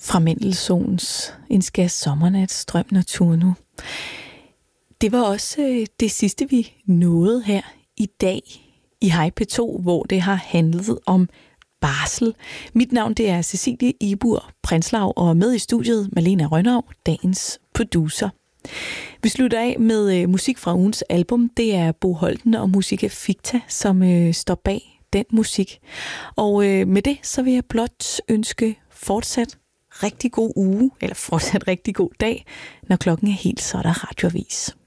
fra Mendelssohns En skær sommernats drøm natur nu. Det var også det sidste, vi nåede her i dag i Hej P2, hvor det har handlet om barsel. Mit navn det er Cecilie Ibur Prinslav, og med i studiet Malene Rønnav, dagens producer. Vi slutter af med musik fra ugens album. Det er Bo Holten og Musica Ficta, som står bag den musik. Og med det, så vil jeg blot ønske fortsat rigtig god uge, eller fortsat rigtig god dag. Når klokken er helt, så er der radioavis.